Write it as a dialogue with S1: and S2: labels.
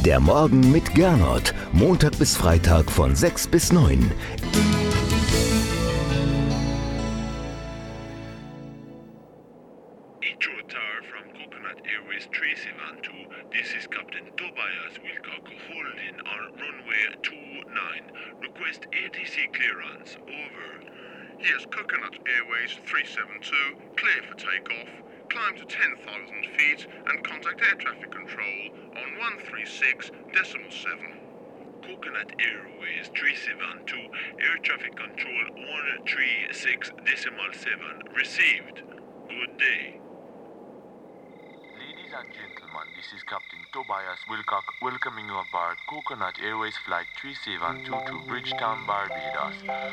S1: Der Morgen mit Gernot. Montag bis Freitag von 6 bis 9.
S2: Tower from Coconut Airways 372. This is Captain Tobias Wilcock holding on runway 29. Request ATC clearance. Over.
S3: Here's Coconut Airways 372. Clear for takeoff. Climb to 10,000 feet and contact air traffic control on 136.7.
S2: Coconut Airways 372. Air traffic control 136.7. Received. Good day.
S4: Ladies and gentlemen, this is Captain Tobias Wilcock welcoming you aboard Coconut Airways Flight 3722 to Bridgetown, Barbados.